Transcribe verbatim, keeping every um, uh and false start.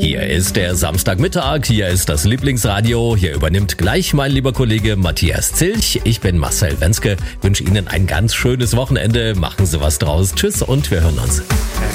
Hier ist der Samstagmittag, hier ist das Lieblingsradio, hier übernimmt gleich mein lieber Kollege Matthias Zilch. Ich bin Marcel Wenzke, wünsche Ihnen ein ganz schönes Wochenende, machen Sie was draus, tschüss und wir hören uns.